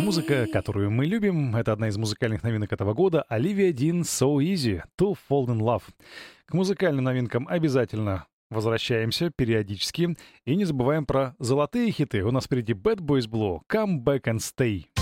музыка, которую мы любим. Это одна из музыкальных новинок этого года. Оливия Дин «So Easy to Fall in Love». К музыкальным новинкам обязательно возвращаемся периодически. И не забываем про золотые хиты. У нас впереди Bad Boys Blue «Come Back and Stay».